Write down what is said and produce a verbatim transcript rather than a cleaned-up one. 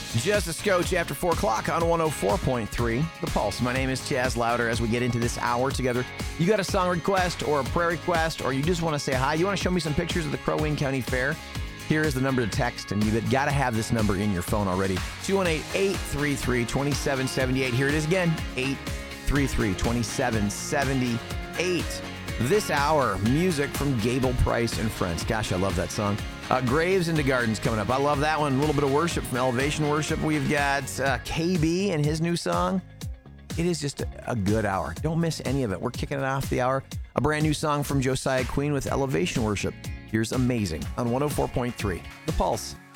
Just a scotch after four o'clock on one oh four point three, The Pulse. My name is Chaz Louder. As we get into this hour together, you got a song request or a prayer request, or you just want to say hi, you want to show me some pictures of the Crow Wing County Fair, here is the number to text, and you've got to have this number in your phone already. two one eight, eight three three, two seven seven eight. Here it is again, eight three three, two seven seven eight. This hour, music from Gable Price and Friends. Gosh, I love that song. Uh, Graves into Gardens coming up. I love that one. A little bit of worship from Elevation Worship. We've got uh, K B and his new song. It is just a, a good hour. Don't miss any of it. We're kicking it off the hour. A brand new song from Josiah Queen with Elevation Worship. Here's Amazing on one oh four point three, The Pulse.